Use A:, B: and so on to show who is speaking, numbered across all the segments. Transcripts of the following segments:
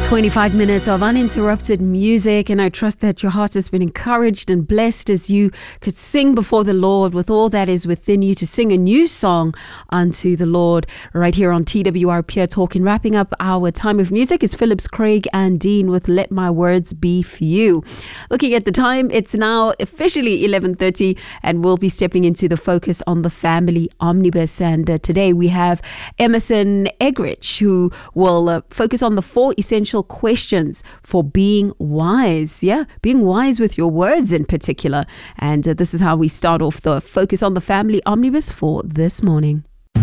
A: 25 minutes of uninterrupted music, and I trust that your heart has been encouraged and blessed as you could sing before the Lord with all that is within you, to sing a new song unto the Lord right here on TWR Pure Talk. And wrapping up our time of music is Phillips Craig and Dean with Let My Words Be Few. Looking at the time, it's now officially 11:30, and we'll be stepping into the Focus on the Family Omnibus. And today we have Emerson Eggerichs, who will focus on the 4 essential questions for being wise. Yeah, being wise with your words in particular. And this is how we start off the Focus on the Family Omnibus for this morning.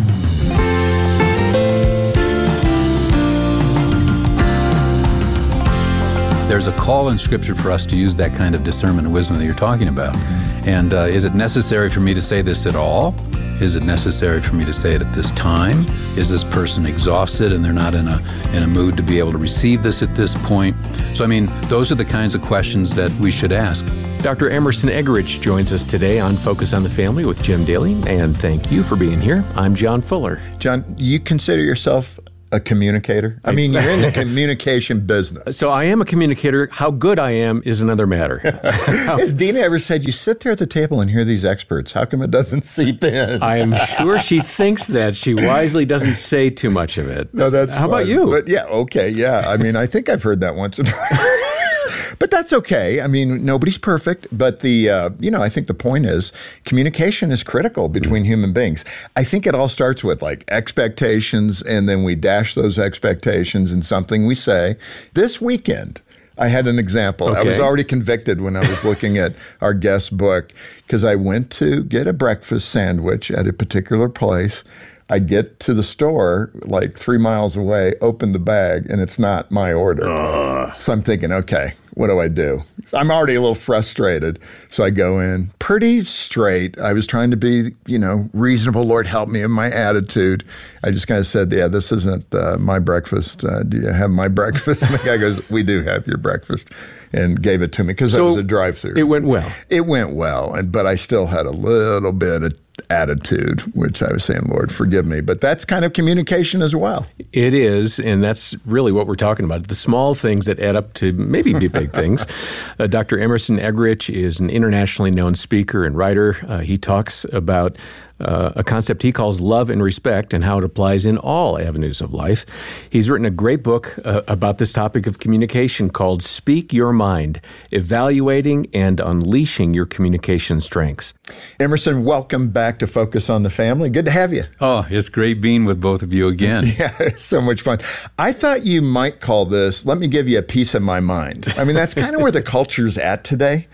B: There's a call in Scripture for us to use that kind of discernment and wisdom that you're talking about. And is it necessary for me to say this at all? Is it necessary for me to say it at this time? Is this person exhausted and they're not in a mood to be able to receive this at this point? So, I mean, those are the kinds of questions that we should ask.
C: Dr. Emerson Eggerichs joins us today on Focus on the Family with Jim Daly, and thank you for being here. I'm John Fuller.
D: John, you consider yourself a communicator? I mean, you're in the communication business.
C: So I am a communicator. How good I am is another matter.
D: Has Dina ever said, you sit there at the table and hear these experts, how come it doesn't seep in?
C: I am sure she thinks that. She wisely doesn't say too much of it.
D: No, that's
C: How
D: fun.
C: about you?
D: But yeah, okay, yeah. I mean, I think I've heard that once or twice. But that's okay. I mean, nobody's perfect. But I think the point is communication is critical between human beings. I think it all starts with like expectations, and then we dash those expectations in something we say. This weekend, I had an example.
C: Okay.
D: I was already convicted when I was looking at our guest book, because I went to get a breakfast sandwich at a particular place. I get to the store like 3 miles away, open the bag, and it's not my order. So I'm thinking, okay, what do I do? So I'm already a little frustrated. So I go in pretty straight. I was trying to be, reasonable. Lord, help me in my attitude. I just kind of said, yeah, this isn't my breakfast. Do you have my breakfast? And the guy goes, we do have your breakfast, and gave it to me because it was a drive-through.
C: It went well.
D: It went well, but I still had a little bit of attitude, which I was saying, Lord, forgive me. But that's kind of communication as well.
C: It is, and that's really what we're talking about. The small things that add up to maybe big things. Dr. Emerson Eggerichs is an internationally known speaker and writer. He talks about a concept he calls love and respect, and how it applies in all avenues of life. He's written a great book about this topic of communication called Speak Your Mind, Evaluating and Unleashing Your Communication Strengths.
D: Emerson, welcome back to Focus on the Family. Good to have you.
B: Oh, it's great being with both of you again.
D: Yeah, it's so much fun. I thought you might call this, let me give you a piece of my mind. I mean, that's kind of where the culture's at today.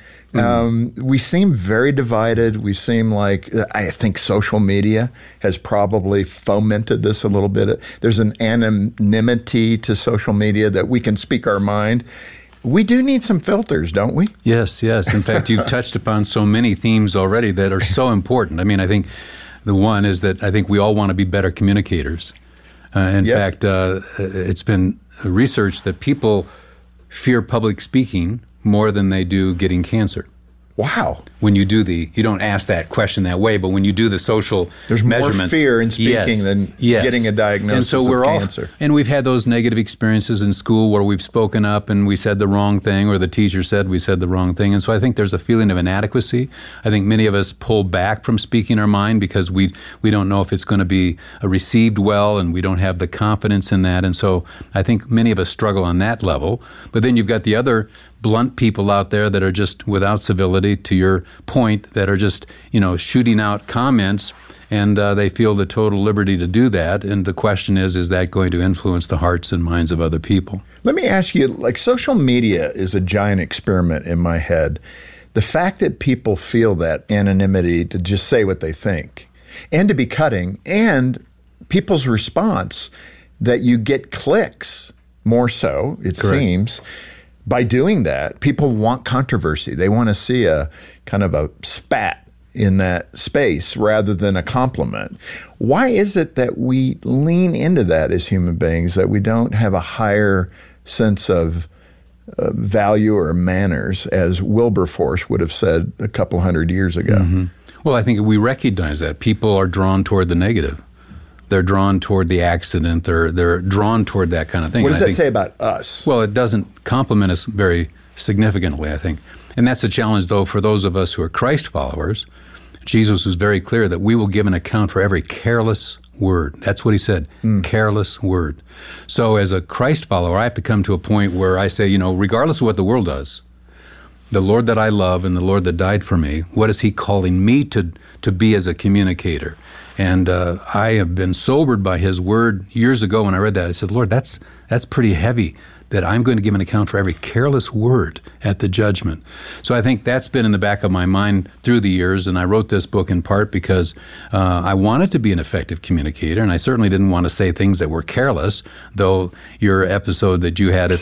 D: We seem very divided. We seem like, I think social media has probably fomented this a little bit. There's an anonymity to social media that we can speak our mind. We do need some filters, don't we?
B: Yes. In fact, you've touched upon so many themes already that are so important. I mean, I think the one is that I think we all want to be better communicators. In fact, it's been researched that people fear public speaking more than they do getting cancer.
D: Wow.
B: When you you don't ask that question that way, but when you do the social
D: There's
B: measurements.
D: more fear in speaking than getting a diagnosis of cancer.
B: And we've had those negative experiences in school where we've spoken up and we said the wrong thing, or the teacher said we said the wrong thing. And so I think there's a feeling of inadequacy. I think many of us pull back from speaking our mind because we don't know if it's going to be received well, and we don't have the confidence in that. And so I think many of us struggle on that level. But then you've got the other blunt people out there that are just without civility, to your point, that are just, shooting out comments, and they feel the total liberty to do that. And the question is that going to influence the hearts and minds of other people?
D: Let me ask you, like, social media is a giant experiment in my head. The fact that people feel that anonymity to just say what they think and to be cutting, and people's response that you get clicks more so, it
B: Correct.
D: seems. By doing that, people want controversy. They want to see a kind of a spat in that space rather than a compliment. Why is it that we lean into that as human beings, that we don't have a higher sense of value or manners, as Wilberforce would have said a couple hundred years ago?
B: Mm-hmm. Well, I think we recognize that. People are drawn toward the negative. they're drawn toward the accident. They're drawn toward that kind of thing.
D: What does
B: And I
D: that
B: think,
D: say about us?
B: Well, it doesn't compliment us very significantly, I think. And that's the challenge, though, for those of us who are Christ followers. Jesus was very clear that we will give an account for every careless word. That's what he said, careless word. So as a Christ follower, I have to come to a point where I say, regardless of what the world does, the Lord that I love and the Lord that died for me, what is he calling me to be as a communicator? And I have been sobered by his word years ago when I read that. I said, Lord, that's pretty heavy, that I'm going to give an account for every careless word at the judgment. So I think that's been in the back of my mind through the years, and I wrote this book in part because I wanted to be an effective communicator, and I certainly didn't want to say things that were careless, though your episode that you had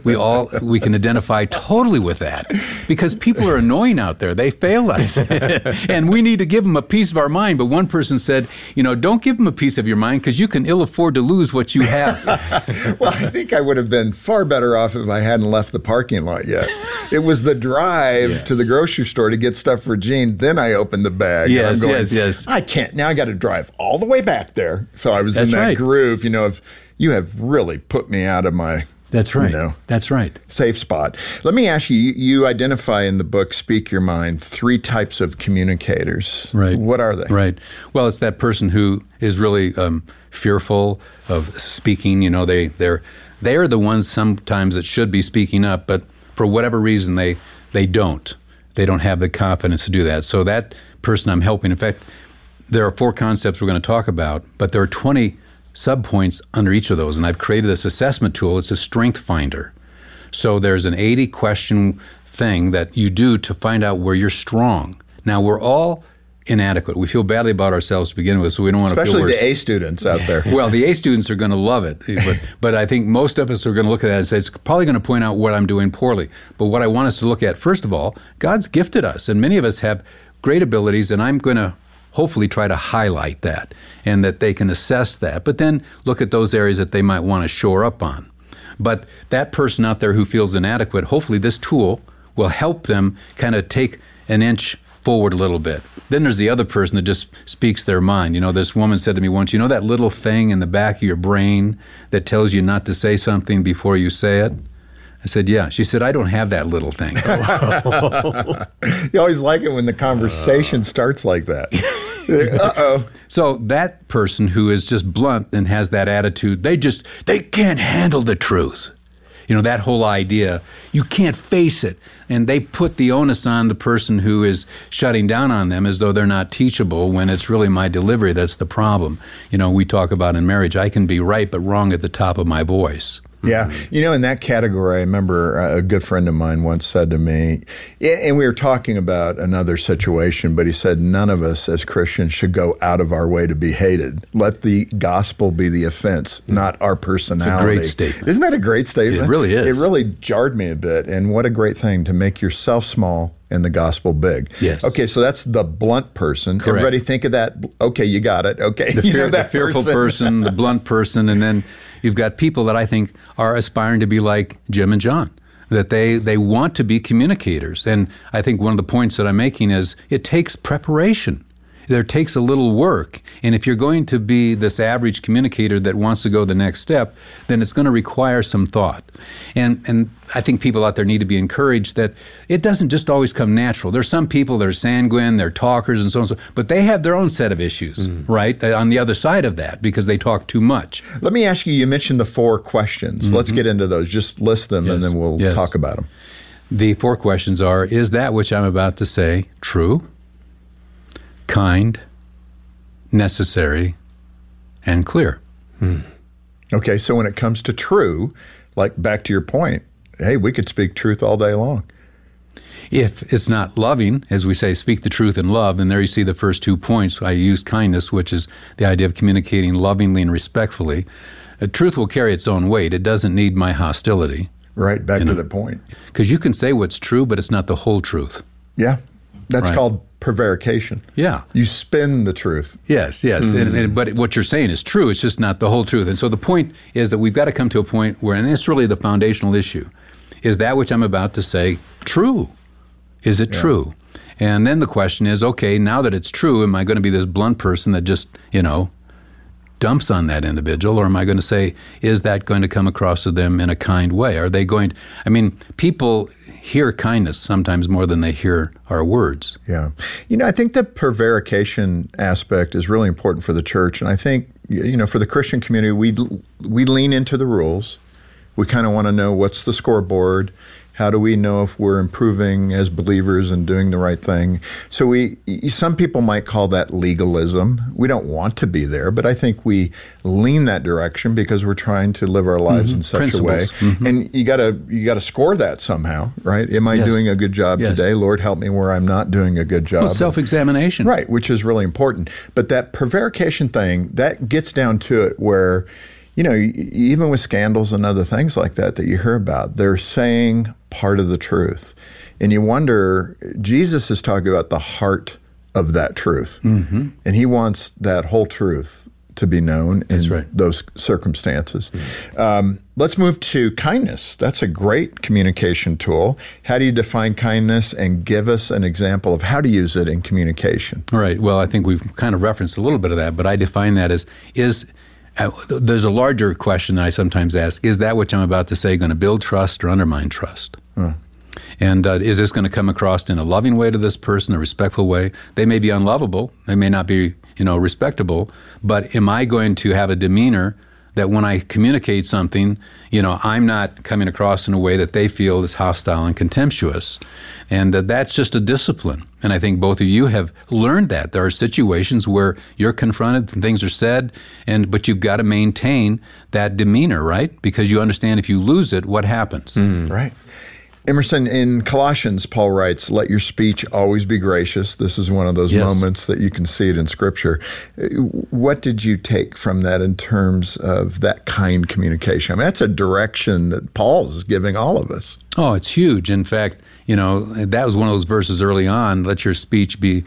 B: we can identify totally with that, because people are annoying out there. They fail us, and we need to give them a piece of our mind. But one person said, don't give them a piece of your mind, because you can ill afford to lose what you have.
D: Well, I think I would have been far better off if I hadn't left the parking lot yet. It was the drive to the grocery store to get stuff for Jean. Then I opened the bag.
B: Yes,
D: and I'm going,
B: yes.
D: I can't. Now I got to drive all the way back there. So I was in that groove. If you have really put me out of my
B: That's right. That's right.
D: safe spot. Let me ask you, you identify in the book, Speak Your Mind, 3 types of communicators.
B: Right.
D: What are they?
B: Right. Well, it's that person who is really fearful of speaking. They are the ones sometimes that should be speaking up, but for whatever reason, they don't. They don't have the confidence to do that. So that person I'm helping, in fact, there are 4 concepts we're going to talk about, but there are 20 subpoints under each of those, and I've created this assessment tool. It's a strength finder. So there's an 80-question thing that you do to find out where you're strong. Now, we're all inadequate. We feel badly about ourselves to begin with, so we don't want to feel worse.
D: Especially the A students out there.
B: Well, the A students are going to love it, but I think most of us are going to look at that and say, it's probably going to point out what I'm doing poorly. But what I want us to look at, first of all, God's gifted us, and many of us have great abilities, and I'm going to hopefully try to highlight that, and that they can assess that, but then look at those areas that they might want to shore up on. But that person out there who feels inadequate, hopefully this tool will help them kind of take an inch forward a little bit. Then there's the other person that just speaks their mind. This woman said to me once, that little thing in the back of your brain that tells you not to say something before you say it? I said, yeah. She said, I don't have that little thing.
D: You always like it when the conversation starts like that. Uh-oh.
B: So that person who is just blunt and has that attitude, they can't handle the truth. That whole idea, you can't face it. And they put the onus on the person who is shutting down on them as though they're not teachable, when it's really my delivery that's the problem. We talk about in marriage, I can be right but wrong at the top of my voice.
D: Yeah. In that category, I remember a good friend of mine once said to me, and we were talking about another situation, but he said, none of us as Christians should go out of our way to be hated. Let the gospel be the offense, not our personality.
B: It's a great statement.
D: Isn't that a great statement?
B: It really is.
D: It really jarred me a bit. And what a great thing to make yourself small and the gospel big.
B: Yes.
D: Okay, so that's the blunt person.
B: Correct.
D: Everybody think of that. Okay, you got it. Okay.
B: The fearful person, the blunt person, and then you've got people that I think are aspiring to be like Jim and John, that they want to be communicators. And I think one of the points that I'm making is it takes preparation. There takes a little work. And if you're going to be this average communicator that wants to go the next step, then it's going to require some thought. And I think people out there need to be encouraged that it doesn't just always come natural. There's some people that are sanguine, they're talkers and so on, but they have their own set of issues, right, on the other side of that, because they talk too much.
D: Let me ask you, you mentioned the 4 questions. Let's get into those. Just list them and then we'll talk about them.
B: The 4 questions are, is that which I'm about to say true, kind, necessary, and clear?
D: Okay, so when it comes to true, like back to your point, hey, we could speak truth all day long.
B: If it's not loving, as we say, speak the truth in love, and there you see the first 2 points. I use kindness, which is the idea of communicating lovingly and respectfully. Truth will carry its own weight. It doesn't need my hostility.
D: Right, back to the point.
B: Because you can say what's true, but it's not the whole truth.
D: Yeah, that's called prevarication.
B: Yeah.
D: You spin the truth.
B: Yes. But what you're saying is true. It's just not the whole truth. And so the point is that we've got to come to a point where, and it's really the foundational issue, is that which I'm about to say true? Is it true? And then the question is, okay, now that it's true, am I going to be this blunt person that just, dumps on that individual, or am I going to say, is that going to come across to them in a kind way? Are they going, people hear kindness sometimes more than they hear our words.
D: Yeah. I think the prevarication aspect is really important for the church. And I think, for the Christian community, we lean into the rules. We kind of want to know what's the scoreboard. How do we know if we're improving as believers and doing the right thing? So some people might call that legalism. We don't want to be there, but I think we lean that direction because we're trying to live our lives in such a way. And you gotta score that somehow, right? Am I doing a good job today? Lord, help me where I'm not doing a good job.
B: Well, self-examination.
D: Right, which is really important. But that prevarication thing, that gets down to it where, even with scandals and other things like that you hear about, they're saying part of the truth. And you wonder, Jesus is talking about the heart of that truth. And he wants that whole truth to be known in those circumstances. Let's move to kindness. That's a great communication tool. How do you define kindness, and give us an example of how to use it in communication?
B: All right. Well, I think we've kind of referenced a little bit of that, but I define that as there's a larger question that I sometimes ask: is that which I'm about to say going to build trust or undermine trust? And is this going to come across in a loving way to this person, a respectful way? They may be unlovable. They may not be, respectable. But am I going to have a demeanor that when I communicate something, I'm not coming across in a way that they feel is hostile and contemptuous? And that's just a discipline. And I think both of you have learned that. There are situations where you're confronted and things are said, but you've got to maintain that demeanor, right? Because you understand if you lose it, what happens?
D: Right. Emerson, in Colossians, Paul writes, "Let your speech always be gracious." This is one of those moments that you can see it in Scripture. What did you take from that in terms of that kind communication? That's a direction that Paul is giving all of us.
B: Oh, it's huge. In fact, that was one of those verses early on. Let your speech be,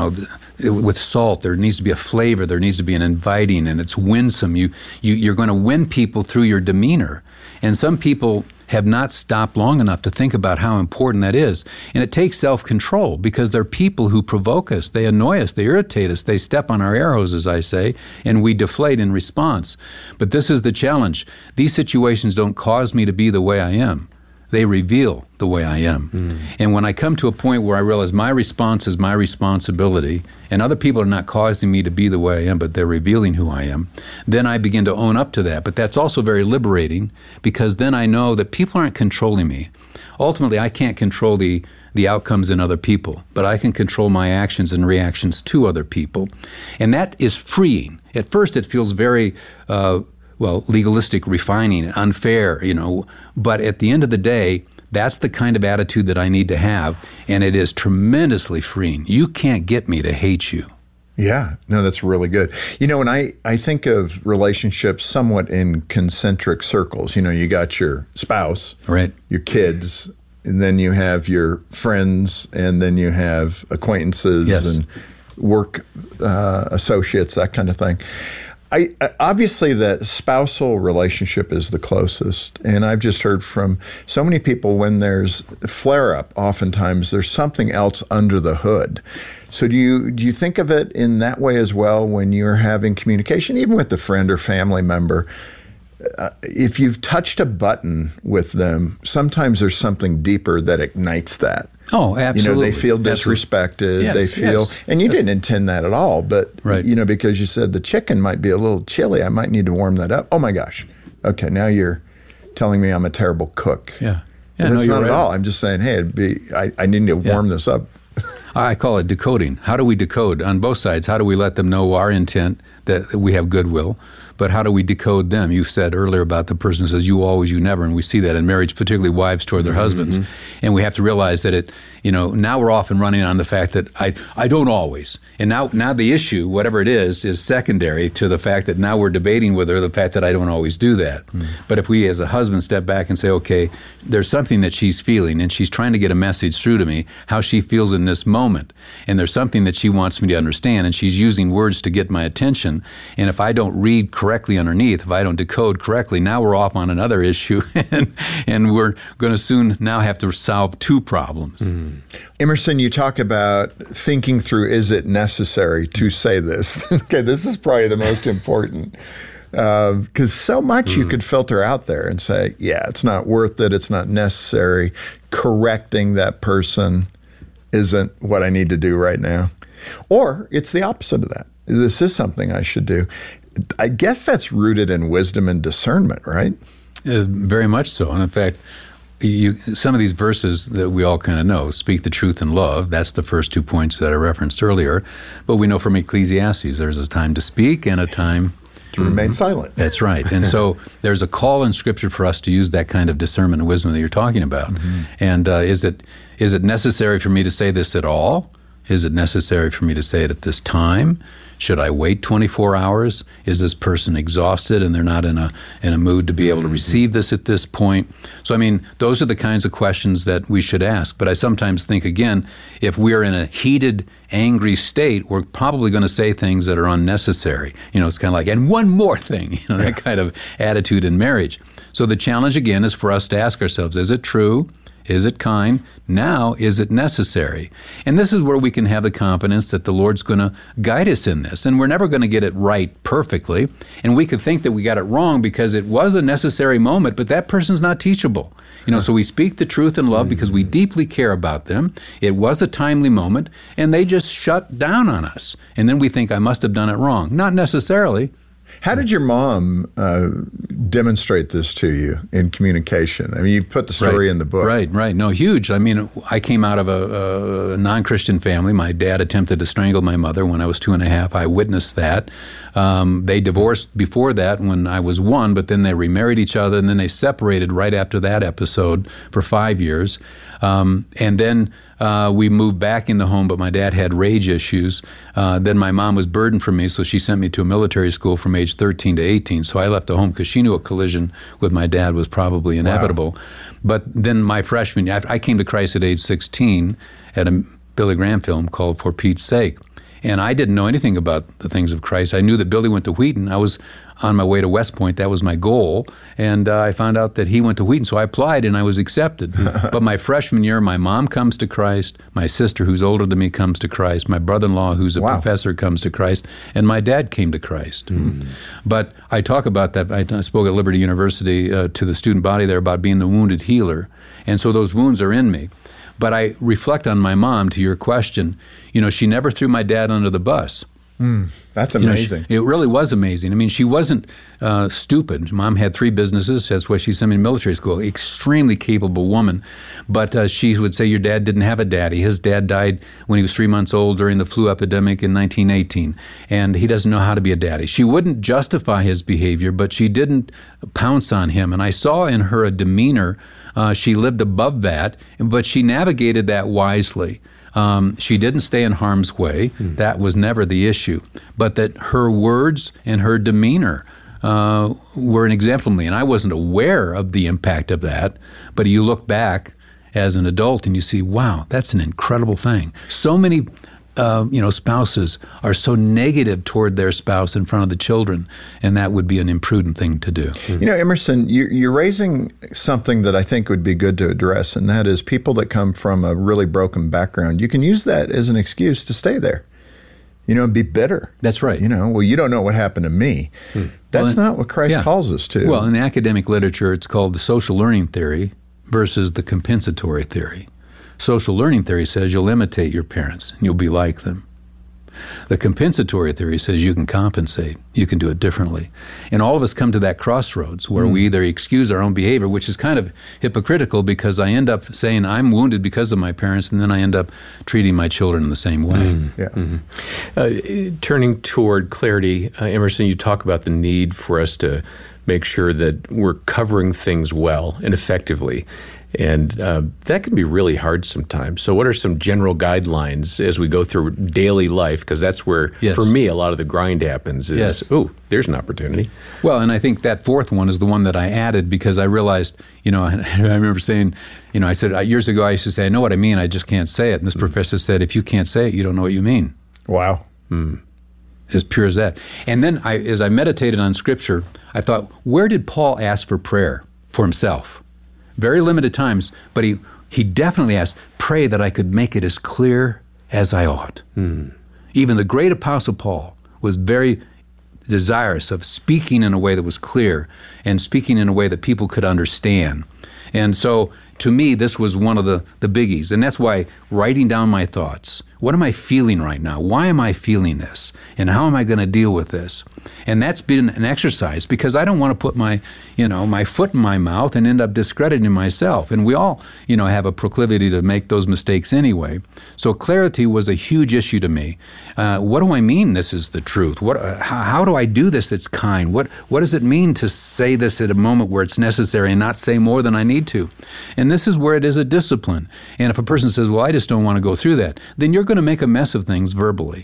B: with salt. There needs to be a flavor. There needs to be an inviting, and it's winsome. You're going to win people through your demeanor. And some people have not stopped long enough to think about how important that is. And it takes self-control, because they're people who provoke us. They annoy us. They irritate us. They step on our arrows, as I say, and we deflate in response. But this is the challenge. These situations don't cause me to be the way I am. They reveal the way I am. And when I come to a point where I realize my response is my responsibility, and other people are not causing me to be the way I am, but they're revealing who I am, then I begin to own up to that. But that's also very liberating, because then I know that people aren't controlling me. Ultimately, I can't control the outcomes in other people, but I can control my actions and reactions to other people. And that is freeing. At first, it feels very legalistic, refining, unfair, but at the end of the day, that's the kind of attitude that I need to have, and it is tremendously freeing. You can't get me to hate you.
D: Yeah, no, that's really good. When I think of relationships somewhat in concentric circles, you got your spouse,
B: right,
D: your kids, and then you have your friends, and then you have acquaintances and work associates, that kind of thing. Obviously, the spousal relationship is the closest, and I've just heard from so many people when there's flare-up, oftentimes there's something else under the hood. So do you think of it in that way as well when you're having communication, even with a friend or family member? If you've touched a button with them, sometimes there's something deeper that ignites that.
B: Oh, absolutely.
D: They feel disrespected.
B: Yes,
D: they feel, and you didn't intend that at all, but, because you said the chicken might be a little chilly, I might need to warm that up. Oh my gosh. Okay, now you're telling me I'm a terrible cook.
B: Yeah.
D: That's not at all. I'm just saying, hey, I need to warm this up.
B: I call it decoding. How do we decode on both sides? How do we let them know our intent, that we have goodwill? But how do we decode them? You said earlier about the person who says, you always, you never, and we see that in marriage, particularly wives toward their husbands. And we have to realize that now we're off and running on the fact that I don't always. And now the issue, whatever it is secondary to the fact that now we're debating with her the fact that I don't always do that. But if we as a husband step back and say, okay, there's something that she's feeling, and she's trying to get a message through to me, how she feels in this moment, and there's something that she wants me to understand, and she's using words to get my attention, and if I don't read correctly correctly underneath, if I don't decode correctly, now we're off on another issue, and we're going to soon now have to solve two problems.
D: Emerson, you talk about thinking through, is it necessary to say this? Okay, this is probably the most important. Because so much you could filter out there and say, yeah, it's not worth it, it's not necessary. Correcting that person isn't what I need to do right now. Or it's the opposite of that. This is something I should do. I guess that's rooted in wisdom and discernment, right?
B: Very much so. And in fact, some of these verses that we all kind of know, speak the truth in love, that's the first 2 points that I referenced earlier. But we know from Ecclesiastes, there's a time to speak and a time
D: to remain silent.
B: That's right. And so there's a call in Scripture for us to use that kind of discernment and wisdom that you're talking about. And is it necessary for me to say this at all? Is it necessary for me to say it at this time? Should I wait 24 hours? Is this person exhausted and they're not in a mood to be able to receive this at this point? So, I mean, those are the kinds of questions that we should ask. But I sometimes think, again, if we're in a heated, angry state, we're probably going to say things that are unnecessary. It's kind of like, and one more thing, that kind of attitude in marriage. So the challenge, again, is for us to ask ourselves, is it true? Is it kind? Now, is it necessary? And this is where we can have the confidence that the Lord's going to guide us in this. And we're never going to get it right perfectly. And we could think that we got it wrong because it was a necessary moment, but that person's not teachable. So we speak the truth in love because we deeply care about them. It was a timely moment, and they just shut down on us. And then we think, I must have done it wrong. Not necessarily.
D: How did your mom demonstrate this to you in communication? I mean, you put the story in the book.
B: Right. No, huge. I mean, I came out of a non-Christian family. My dad attempted to strangle my mother when I was 2.5. I witnessed that. They divorced before that when I was 1, but then they remarried each other, and then they separated right after that episode for 5 years. And then we moved back in the home, but my dad had rage issues. Then my mom was burdened for me, so she sent me to a military school from age 13 to 18. So I left the home because she knew a collision with my dad was probably inevitable. Wow. But then my freshman year, I came to Christ at age 16 at a Billy Graham film called For Pete's Sake. And I didn't know anything about the things of Christ. I knew that Billy went to Wheaton. I was on my way to West Point. That was my goal. And I found out that he went to Wheaton, so I applied and I was accepted. But my freshman year, my mom comes to Christ. My sister, who's older than me, comes to Christ. My brother-in-law, who's a professor, comes to Christ. And my dad came to Christ. But I talk about that. I spoke at Liberty University to the student body there about being the wounded healer. And so those wounds are in me. But I reflect on my mom, to your question. She never threw my dad under the bus.
D: That's amazing.
B: It really was amazing. I mean, she wasn't stupid. Mom had 3 businesses. That's why she sent me to military school. Extremely capable woman. But she would say, your dad didn't have a daddy. His dad died when he was 3 months old during the flu epidemic in 1918. And he doesn't know how to be a daddy. She wouldn't justify his behavior, but she didn't pounce on him. And I saw in her a demeanor. She lived above that, but she navigated that wisely. She didn't stay in harm's way. That was never the issue. But that her words and her demeanor were an example to me. And I wasn't aware of the impact of that. But you look back as an adult and you see, wow, that's an incredible thing. So many spouses are so negative toward their spouse in front of the children, and that would be an imprudent thing to do.
D: Emerson, you're raising something that I think would be good to address, and that is people that come from a really broken background. You can use that as an excuse to stay there, and be bitter.
B: That's right.
D: You don't know what happened to me. That's not what Christ calls us to.
B: Well, in academic literature, it's called the social learning theory versus the compensatory theory. Social learning theory says you'll imitate your parents and you'll be like them. The compensatory theory says you can compensate, you can do it differently. And all of us come to that crossroads where we either excuse our own behavior, which is kind of hypocritical because I end up saying I'm wounded because of my parents, and then I end up treating my children in the same way.
C: Turning toward clarity, Emerson, you talk about the need for us to make sure that we're covering things well and effectively. And that can be really hard sometimes. So what are some general guidelines as we go through daily life? Because that's where, for me, a lot of the grind happens is, there's an opportunity.
B: Well, and I think that fourth one is the one that I added because I realized, I remember saying, I said, years ago, I used to say, I know what I mean, I just can't say it. And this professor said, if you can't say it, you don't know what you mean.
D: Wow.
B: And as pure as that. And then as I meditated on Scripture, I thought, where did Paul ask for prayer for himself? Very limited times, but he definitely asked, pray that I could make it as clear as I ought. Even the great Apostle Paul was very desirous of speaking in a way that was clear and speaking in a way that people could understand. And so, to me, this was one of the biggies. And that's why writing down my thoughts. What am I feeling right now? Why am I feeling this? And how am I going to deal with this? And that's been an exercise because I don't want to put my foot in my mouth and end up discrediting myself. And we all, have a proclivity to make those mistakes anyway. So clarity was a huge issue to me. What do I mean this is the truth? How do I do this that's kind? What does it mean to say this at a moment where it's necessary and not say more than I need to? And this is where it is a discipline. And if a person says, well, I just don't want to go through that, then you're going to make a mess of things verbally.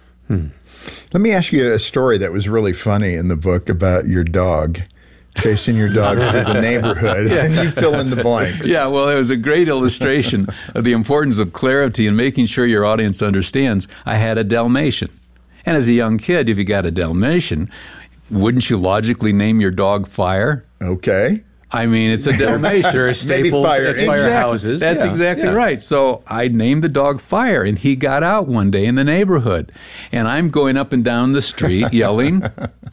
D: Let me ask you a story that was really funny in the book about your dog, chasing your dog through the neighborhood, and you fill in the blanks.
B: Yeah, well, it was a great illustration of the importance of clarity and making sure your audience understands. I had a Dalmatian. And as a young kid, if you got a Dalmatian, wouldn't you logically name your dog Fire?
D: Okay.
B: I mean, it's a Dalmatian.
C: They're a staple at firehouses.
B: That's exactly right. So I named the dog Fire, and he got out one day in the neighborhood. And I'm going up and down the street yelling,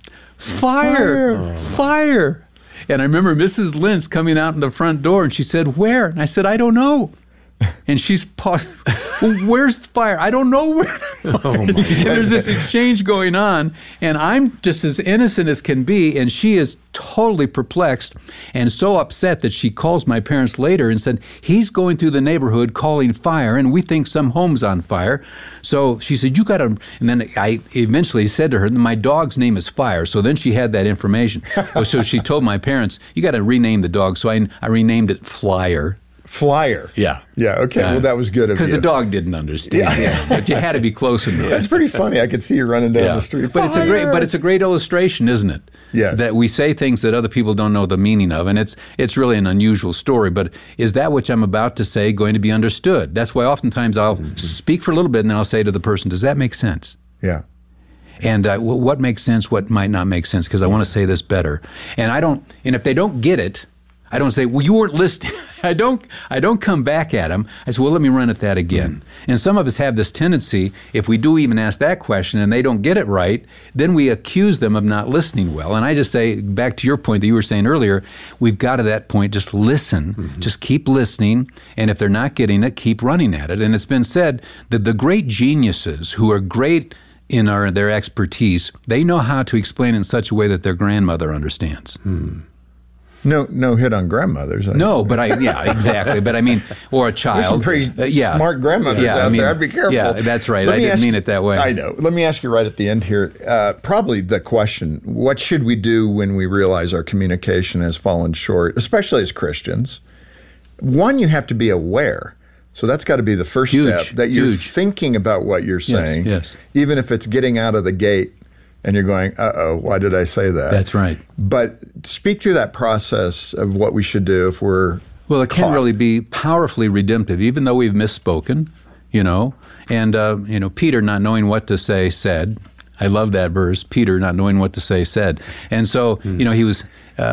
B: Fire! Fire! And I remember Mrs. Lentz coming out in the front door, and she said, where? And I said, I don't know. And she's paused. Well, where's the fire? I don't know where. And there's this exchange going on, and I'm just as innocent as can be, and she is totally perplexed and so upset that she calls my parents later and said, he's going through the neighborhood calling fire, and we think some home's on fire. So she said, you got to, and then I eventually said to her, my dog's name is Fire. So then she had that information. So she told my parents, you got to rename the dog. So I renamed it Flyer.
D: Flyer.
B: Yeah.
D: Yeah, okay. Well, that was good of you.
B: Because the dog didn't understand. Yeah. But you had to be close enough.
D: That's pretty funny. I could see you running down the street.
B: But it's a great illustration, isn't it?
D: Yes.
B: That we say things that other people don't know the meaning of, and it's really an unusual story. But is that which I'm about to say going to be understood? That's why oftentimes I'll speak for a little bit, and then I'll say to the person, does that make sense?
D: Yeah.
B: And what makes sense, what might not make sense, because I want to say this better. And if they don't get it, I don't say, well, you weren't listening. I don't come back at them. I say, well, let me run at that again. And some of us have this tendency, if we do even ask that question and they don't get it right, then we accuse them of not listening well. And I just say, back to your point that you were saying earlier, we've got to that point, just listen, just keep listening. And if they're not getting it, keep running at it. And it's been said that the great geniuses who are great in their expertise, they know how to explain in such a way that their grandmother understands.
D: No hit on grandmothers.
B: No, but exactly. But I mean, or a child.
D: There's some pretty smart grandmothers out there. I'd be careful.
B: Yeah, that's right. I didn't mean it that way.
D: I know. Let me ask you right at the end here. Probably the question, what should we do when we realize our communication has fallen short, especially as Christians? One, you have to be aware. So that's got to be the first step, that you're thinking about what you're saying,
B: yes.
D: Even if it's getting out of the gate. And you're going, uh-oh, why did I say that?
B: That's right.
D: But speak to that process of what we should do if we're
B: Well, it can really be powerfully redemptive, even though we've misspoken, And, Peter, not knowing what to say, said. I love that verse. Peter, not knowing what to say, said. And so, he was,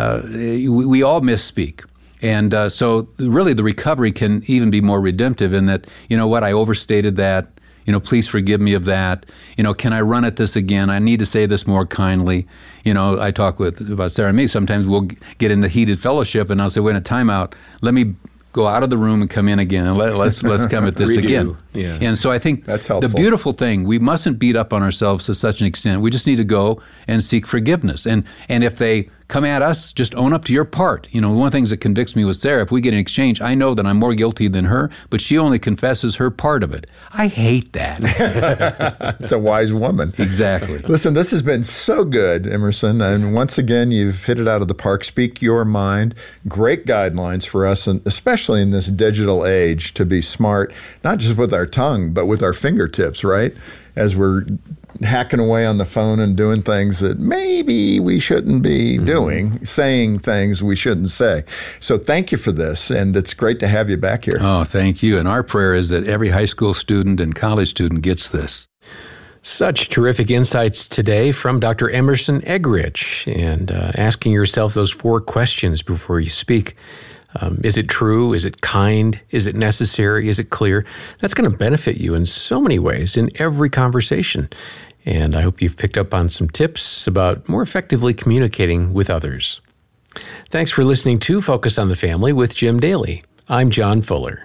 B: we all misspeak. And so really the recovery can even be more redemptive in that, I overstated that. Please forgive me of that. Can I run at this again? I need to say this more kindly. I talk about Sarah and me. Sometimes we'll get into heated fellowship, and I'll say, wait a timeout. Let me go out of the room and come in again, and let's come at this again.
C: Yeah.
B: And so I think
D: that's helpful.
B: The beautiful thing, we mustn't beat up on ourselves to such an extent. We just need to go and seek forgiveness. And if they come at us, just own up to your part. One of the things that convicts me with Sarah, if we get an exchange, I know that I'm more guilty than her, but she only confesses her part of it. I hate that.
D: It's a wise woman.
B: Exactly.
D: Listen, this has been so good, Emerson. And once again, you've hit it out of the park. Speak your mind. Great guidelines for us, and especially in this digital age, to be smart, not just with our tongue, but with our fingertips, right? As we're hacking away on the phone and doing things that maybe we shouldn't be doing, saying things we shouldn't say. So thank you for this, and it's great to have you back here.
B: Oh, thank you. And our prayer is that every high school student and college student gets this.
C: Such terrific insights today from Dr. Emerson Eggerich, and asking yourself those 4 questions before you speak. Is it true? Is it kind? Is it necessary? Is it clear? That's going to benefit you in so many ways in every conversation. And I hope you've picked up on some tips about more effectively communicating with others. Thanks for listening to Focus on the Family with Jim Daly. I'm John Fuller.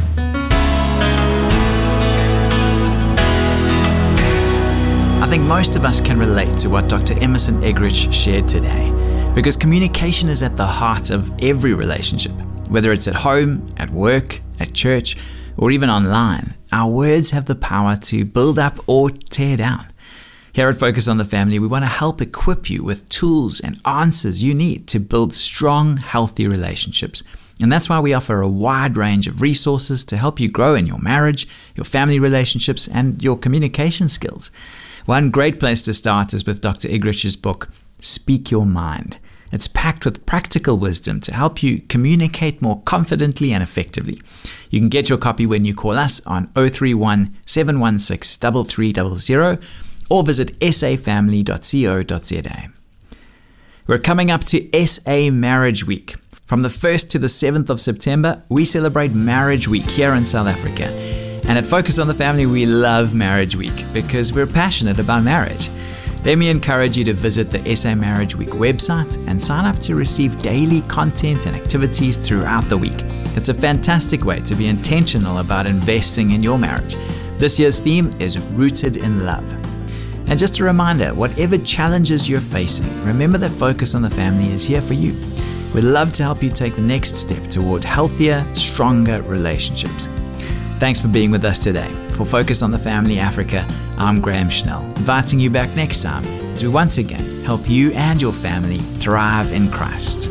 E: I think most of us can relate to what Dr. Emerson Eggerich shared today, because communication is at the heart of every relationship. Whether it's at home, at work, at church, or even online, our words have the power to build up or tear down. Here at Focus on the Family, we want to help equip you with tools and answers you need to build strong, healthy relationships. And that's why we offer a wide range of resources to help you grow in your marriage, your family relationships, and your communication skills. One great place to start is with Dr. Eggerich's book, Speak Your Mind. It's packed with practical wisdom to help you communicate more confidently and effectively. You can get your copy when you call us on 031 716 3300 or visit safamily.co.za. We're coming up to SA Marriage Week. From the 1st to the 7th of September, we celebrate Marriage Week here in South Africa. And at Focus on the Family, we love Marriage Week because we're passionate about marriage. Let me encourage you to visit the SA Marriage Week website and sign up to receive daily content and activities throughout the week. It's a fantastic way to be intentional about investing in your marriage. This year's theme is Rooted in Love. And just a reminder, whatever challenges you're facing, remember that Focus on the Family is here for you. We'd love to help you take the next step toward healthier, stronger relationships. Thanks for being with us today. For Focus on the Family Africa, I'm Graham Schnell, inviting you back next time as we once again help you and your family thrive in Christ.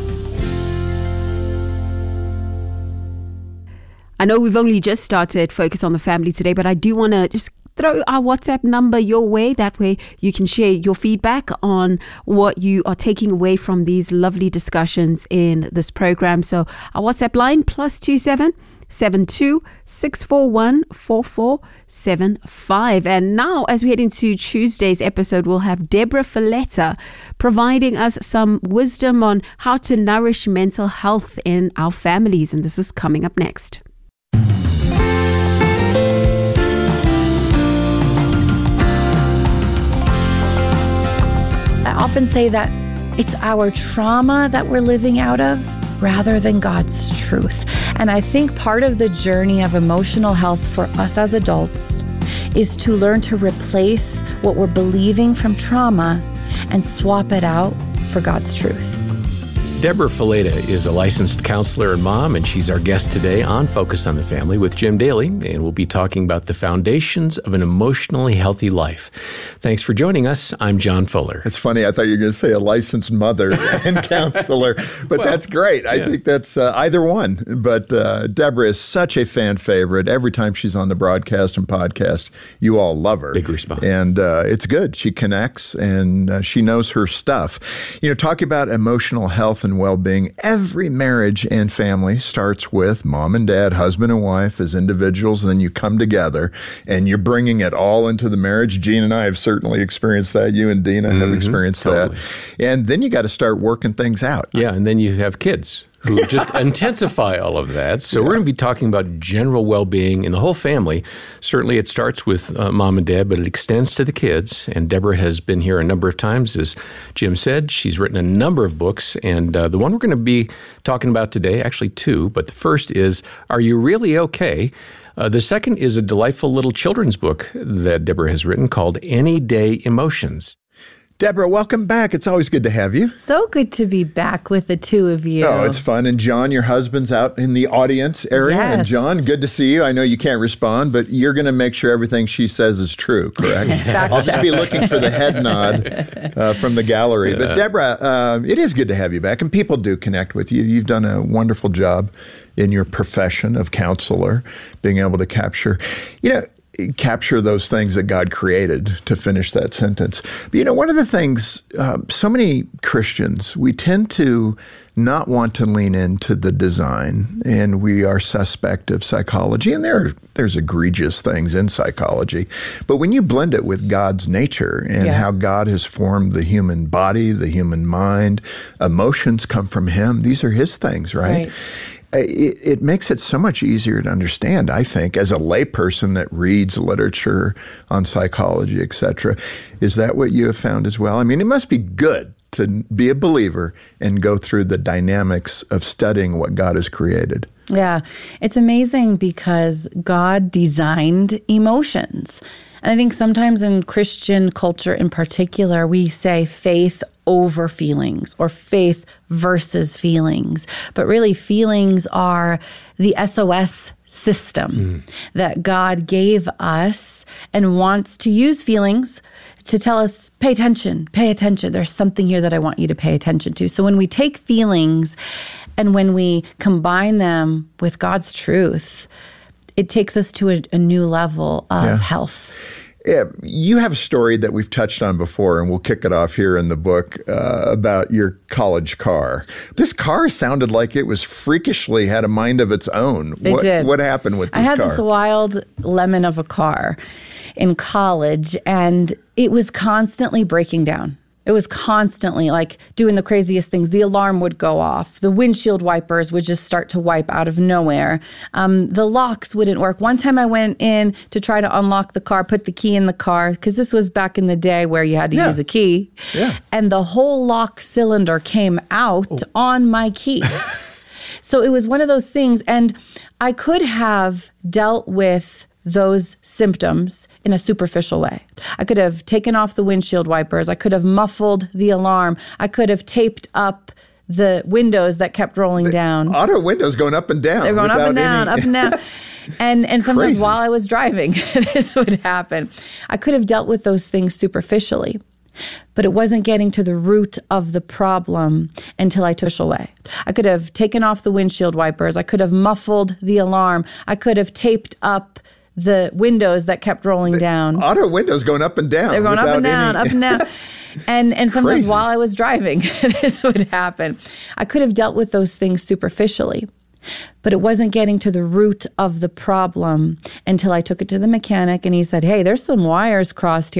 A: I know we've only just started Focus on the Family today, but I do want to just throw our WhatsApp number your way. That way you can share your feedback on what you are taking away from these lovely discussions in this program. So our WhatsApp line, +27 72 641 4475. And now, as we head into Tuesday's episode, we'll have Deborah Folletta providing us some wisdom on how to nourish mental health in our families. And this is coming up next.
F: I often say that it's our trauma that we're living out of rather than God's truth. And I think part of the journey of emotional health for us as adults is to learn to replace what we're believing from trauma and swap it out for God's truth.
C: Deborah Folletta is a licensed counselor and mom, and she's our guest today on Focus on the Family with Jim Daly, and we'll be talking about the foundations of an emotionally healthy life. Thanks for joining us. I'm John Fuller.
D: It's funny. I thought you were going to say a licensed mother and counselor, but well, that's great. I think that's either one. But Deborah is such a fan favorite. Every time she's on the broadcast and podcast, you all love her.
C: Big response.
D: And it's good. She connects and she knows her stuff. You know, talking about emotional health and well-being, every marriage and family starts with mom and dad, husband and wife as individuals, and then you come together and you're bringing it all into the marriage. Gene and I have certainly experienced that. You and Dina have experienced that. And then you got to start working things out.
C: Yeah, and then you have kids who just intensify all of that. So we're going to be talking about general well-being in the whole family. Certainly it starts with mom and dad, but it extends to the kids. And Deborah has been here a number of times, as Jim said. She's written a number of books. And the one we're going to be talking about today, actually two, but the first is, Are You Really Okay? The second is a delightful little children's book that Deborah has written called Any Day Emotions.
D: Deborah, welcome back. It's always good to have you.
F: So good to be back with the two of you.
D: Oh, it's fun. And John, your husband's out in the audience area.
F: Yes.
D: And John, good to see you. I know you can't respond, but you're going to make sure everything she says is true, correct? I'll just be looking for the head nod from the gallery. But Deborah, it is good to have you back. And people do connect with you. You've done a wonderful job in your profession of counselor, being able to capture. You know, capture those things that God created to finish that sentence. But one of the things, so many Christians, we tend to not want to lean into the design, and we are suspect of psychology, and there's egregious things in psychology. But when you blend it with God's nature and how God has formed the human body, the human mind, emotions come from Him. These are His things, right? It makes it so much easier to understand, I think, as a layperson that reads literature on psychology, et cetera. Is that what you have found as well? I mean, it must be good to be a believer and go through the dynamics of studying what God has created.
F: Yeah, it's amazing because God designed emotions. And I think sometimes in Christian culture in particular, we say faith over feelings or faith versus feelings. But really, feelings are the SOS system that God gave us and wants to use feelings to tell us, pay attention. There's something here that I want you to pay attention to. So when we take feelings and when we combine them with God's truth, it takes us to a new level of health.
D: Yeah, you have a story that we've touched on before, and we'll kick it off here in the book, about your college car. This car sounded like it was freakishly had a mind of its own.
F: It did.
D: What happened with this car?
F: I had this wild lemon of a car in college, and it was constantly breaking down. It was constantly like doing the craziest things. The alarm would go off. The windshield wipers would just start to wipe out of nowhere. The locks wouldn't work. One time I went in to try to unlock the car, put the key in the car, because this was back in the day where you had to use a key. Yeah. And the whole lock cylinder came out on my key. So it was one of those things. And I could have dealt with those symptoms in a superficial way. I could have taken off the windshield wipers. I could have muffled the alarm. I could have taped up the windows that kept rolling down.
D: Auto windows going up and down.
F: They're going up and down, up and down. And sometimes
D: crazy.
F: while I was driving, this would happen. I could have dealt with those things superficially, but it wasn't getting to the root of the problem until I took it away. I could have taken off the windshield wipers. I could have muffled the alarm. I could have taped up the windows that kept rolling down.
D: Auto windows going up and down.
F: They're going up and down, up and down. And sometimes
D: crazy.
F: while I was driving, this would happen. I could have dealt with those things superficially, but it wasn't getting to the root of the problem until I took it to the mechanic and he said, hey, there's some wires crossed here.